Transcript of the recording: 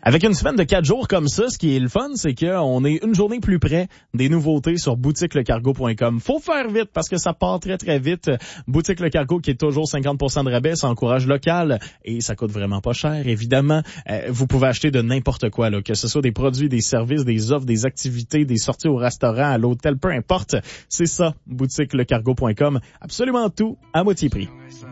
Avec une semaine de 4 jours comme ça, ce qui est le fun, c'est qu'on est une journée plus près des nouveautés sur boutiquelecargo.com. Faut faire vite parce que ça part très très vite. Boutique Le Cargo qui est toujours 50% de rabais, ça encourage local et ça coûte vraiment pas cher, évidemment. Vous pouvez acheter de n'importe quoi, là, que ce soit des produits, des services, des offres, des activités, des sorties au restaurant, à l'hôtel, peu importe. C'est ça, boutiquelecargo.com. Absolument tout à moitié prix.